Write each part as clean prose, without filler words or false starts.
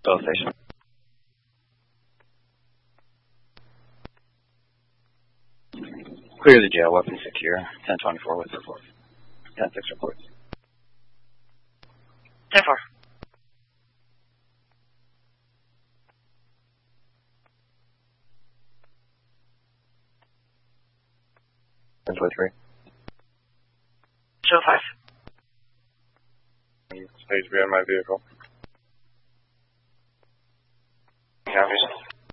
Bell Station. Clear the jail, weapon secure. 1024 with report. 10-6 reports. 10-4. Show 5. Space behind my vehicle. Copies.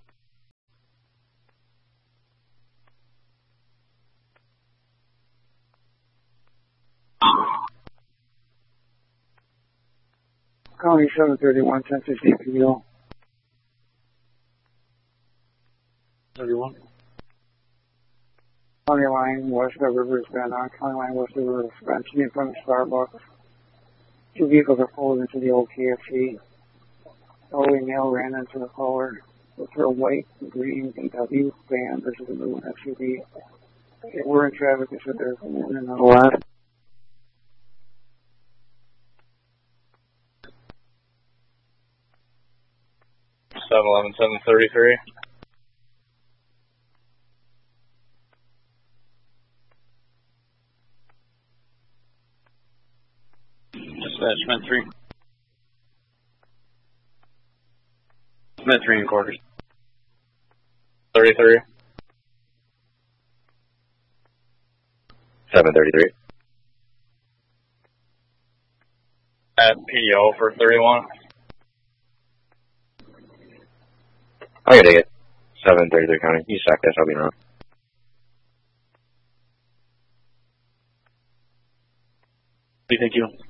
County 731, 1050 PO. 31. County line west of Rivers Bend on County line west of Rivers Bend, in front of Starbucks. 2 vehicles are pulled into the old KFC. Elderly male ran into the caller with her white and green VW van versus a blue SUV. We're in traffic, they said there's a woman on the left. Seven 733. Dispatch, Med 3. Med 3 in quarters. 33. 733. At PO for 31. I can take it. 733 County. You stack this, I'll be wrong. Thank you.